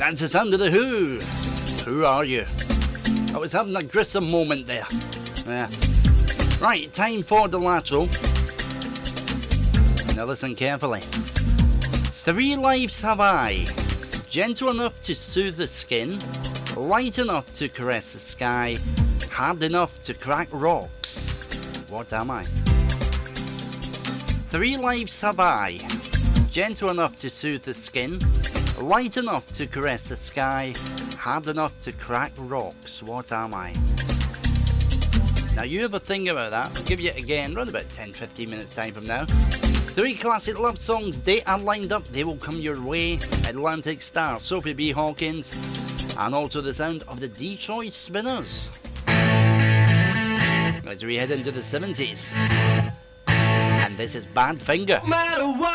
That's the sound of the Who. Who are you? I was having a Grissom moment there. Yeah. Right, time for the lateral. Now listen carefully. 3 lives have I, gentle enough to soothe the skin, light enough to caress the sky, hard enough to crack rocks. What am I? 3 lives have I, gentle enough to soothe the skin, light enough to caress the sky, hard enough to crack rocks. What am I? Now you have a think about that. I'll give you it again around about 10-15 minutes time from now. 3 classic love songs, they are lined up, they will come your way. Atlantic Star, Sophie B. Hawkins, and also the sound of the Detroit Spinners. As we head into the 70s. And this is Badfinger.